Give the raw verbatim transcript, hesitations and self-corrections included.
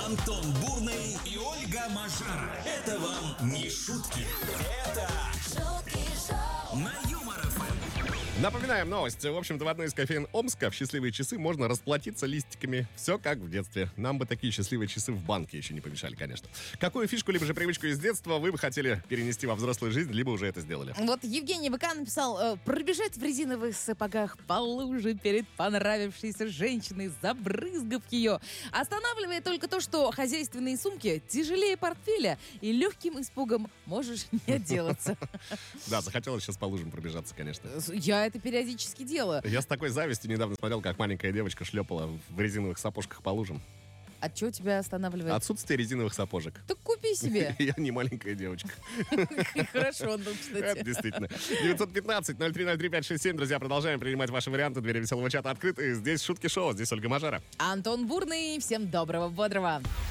Антон Бурный и Ольга Мажара. Это вам не шутки. Это шутки шоу на Юмор эф эм. Напоминаем новость. В общем-то, в одной из кофеин Омска в счастливые часы можно расплатиться листиками. Все как в детстве. Нам бы такие счастливые часы в банке еще не помешали, конечно. Какую фишку, либо же привычку из детства вы бы хотели перенести во взрослую жизнь, либо уже это сделали? Вот Евгений ВК написал: э, пробежать в резиновых сапогах по луже перед понравившейся женщиной, забрызгав ее. Останавливает только то, что хозяйственные сумки тяжелее портфеля, и легким испугом можешь не отделаться. Да, захотелось сейчас по лужам пробежаться, конечно. Я это периодически делаю. Я с такой завистью недавно смотрел, как маленькая девочка шлепала в резиновых сапожках по лужам. А что тебя останавливает? Отсутствие резиновых сапожек. Так купи себе. Я не маленькая девочка. Хорошо, ну, кстати. Это действительно. девятьсот пятнадцать ноль три ноль три пять шесть семь. Друзья, продолжаем принимать ваши варианты. Двери веселого чата открыты. Здесь шутки шоу. Здесь Ольга Мажара. Антон Бурный. Всем доброго, бодрого.